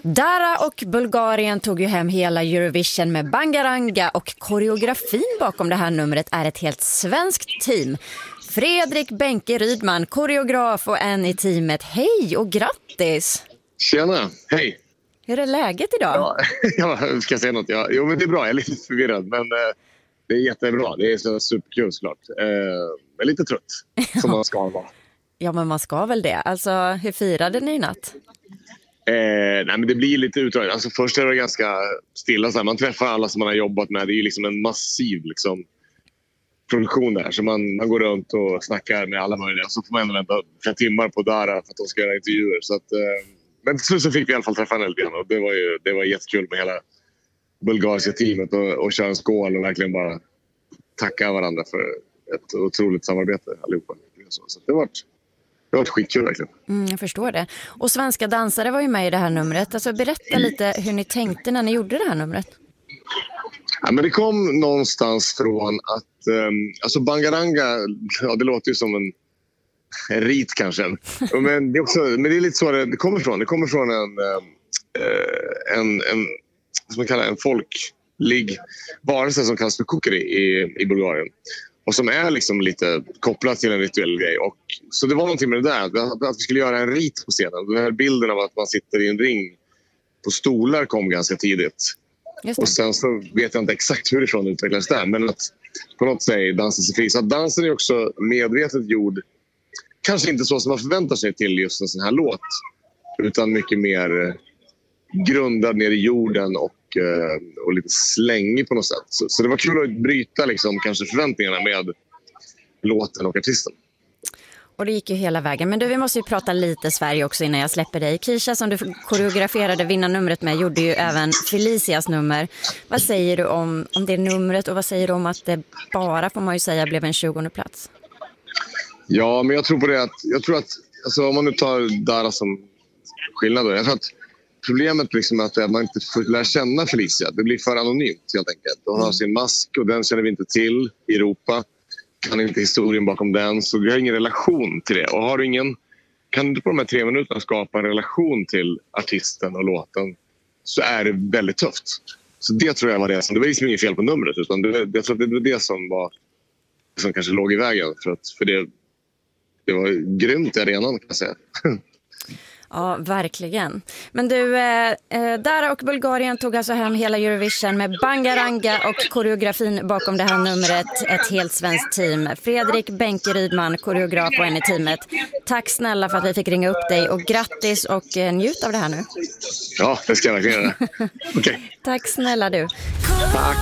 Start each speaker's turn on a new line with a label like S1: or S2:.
S1: Dara och Bulgarien tog ju hem hela Eurovision med Bangaranga, och koreografin bakom det här numret är ett helt svenskt team. Fredrik Benke Rydman, koreograf och en i teamet. Hej och grattis!
S2: Tjena, hej!
S1: Hur är läget idag?
S2: Ja, ska jag säga något? Jo, men det är bra, jag är lite förvirrad, men det är jättebra. Det är så superkul såklart. Men lite trött, som man ska vara.
S1: Ja, men man ska väl det. Alltså, hur firade ni i natt?
S2: Nej, men det blir lite utdraget. Alltså, först är det ganska stilla. Så här. Man träffar alla som man har jobbat med. Det är ju liksom en massiv produktion där. Så man går runt och snackar med alla möjliga. Så får man ändå vänta 3 timmar på Dara för att de ska göra intervjuer. Så att, men till slut så fick vi i alla fall träffa henne lite grann. Och det var jättekul med hela bulgariska teamet och köra en skål och verkligen bara tacka varandra för ett otroligt samarbete allihopa. Så det var skitkul verkligen.
S1: Jag förstår det. Och svenska dansare var ju med i det här numret. Alltså, berätta lite hur ni tänkte när ni gjorde det här numret.
S2: Ja, men det kom någonstans från att alltså Bangaranga, ja, det låter ju som en rit kanske. Men det är lite så det kommer från. Det kommer från en som man kallar en folklig varelse som kallas för kukri i Bulgarien. Och som är liksom lite kopplat till en rituell grej. Och, så det var någonting med det där. Att vi skulle göra en rit på scenen. Den här bilden av att man sitter i en ring på stolar kom ganska tidigt. Och sen så vet jag inte exakt hur det utvecklades där. Men att på något sätt dansen sig fri. Så att dansen är också medvetet gjord. Kanske inte så som man förväntar sig till just en sån här låt. Utan mycket mer grundad ner i jorden och lite slängig på något sätt. Så det var kul att bryta liksom, kanske förväntningarna med låten och artisten.
S1: Och det gick ju hela vägen. Men du, vi måste ju prata lite Sverige också innan jag släpper dig. Kisha, som du koreograferade vinnarnumret med, gjorde ju även Felicias nummer. Vad säger du om det numret, och vad säger du om att det bara, får man ju säga, blev en 20:e plats?
S2: Ja, men jag tror på det jag tror att alltså, om man nu tar Dara som skillnad då, jag tror att problemet liksom är att man inte får lära känna Felicia. Det blir för anonymt helt enkelt. Hon har sin mask och den känner vi inte till i Europa. Kan inte historien bakom den, så vi har ingen relation till det. Och kan du inte på de här 3 minuterna skapa en relation till artisten och låten, så är det väldigt tufft. Så det tror jag var det som, det var liksom inget fel på numret, utan jag tror att det var det som kanske låg i vägen. För det var grymt i arenan, kan jag säga.
S1: Ja, verkligen. Men du, Dara och Bulgarien tog alltså hem hela Eurovision med Bangaranga, och koreografin bakom det här numret, ett helt svenskt team. Fredrik Benke Rydman, koreograf och en i teamet. Tack snälla för att vi fick ringa upp dig, och grattis och njut av det här nu.
S2: Ja, det ska jag verkligen göra. Okay.
S1: Tack snälla du.
S2: Tack.